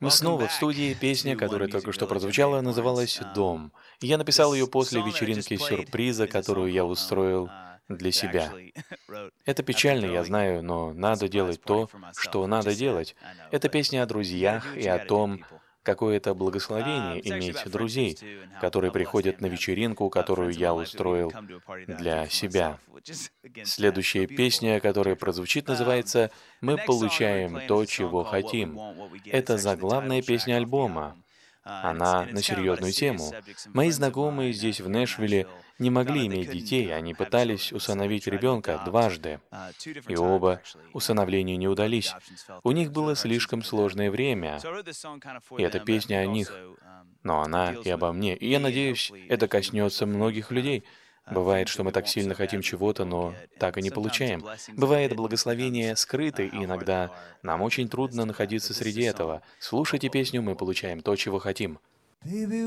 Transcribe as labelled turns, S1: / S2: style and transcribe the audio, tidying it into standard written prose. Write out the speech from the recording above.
S1: Мы снова в студии. Песня, которая только что прозвучала, называлась «Дом». Я написал ее после вечеринки сюрприза, которую я устроил для себя. Это печально, я знаю, но надо делать то, что надо делать. Это песня о друзьях и о том, какое это благословение иметь друзей, которые приходят на вечеринку, которую я устроил для себя. Следующая песня, которая прозвучит, называется «Мы получаем то, чего хотим». Это заглавная песня альбома. Она на серьезную тему. Мои знакомые здесь, в Нэшвилле, не могли иметь детей, они пытались усыновить ребенка дважды, и оба усыновления не удались. У них было слишком сложное время, и эта песня о них, но она и обо мне. И я надеюсь, это коснется многих людей. Бывает, что мы так сильно хотим чего-то, но так и не получаем. Бывает, благословение скрыто, и иногда нам очень трудно находиться среди этого. Слушайте песню, мы получаем то, чего хотим.